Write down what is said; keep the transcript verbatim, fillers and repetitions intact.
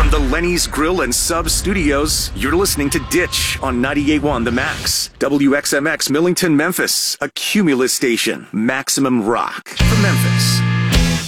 From the Lenny's Grill and Sub Studios, you're listening to Ditch on ninety-eight point one The Max. W X M X Millington, Memphis, a Cumulus station. Maximum rock for Memphis.